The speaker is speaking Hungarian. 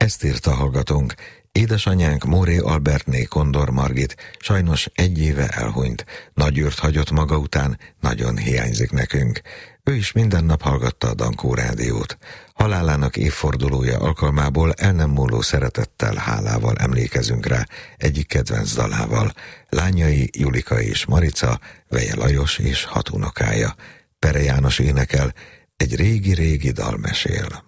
Ezt írta hallgatónk: édesanyánk Móré Albertné Kondor Margit sajnos 1 éve elhunyt. Nagyürt hagyott maga után, nagyon hiányzik nekünk. Ő is minden nap hallgatta a Dankó rádiót. Halálának évfordulója alkalmából el nem múló szeretettel, hálával emlékezünk rá egyik kedvenc dalával. Lányai Julika és Marica, Veje Lajos és 6 unokája. Pere János énekel: egy régi-régi dal mesél.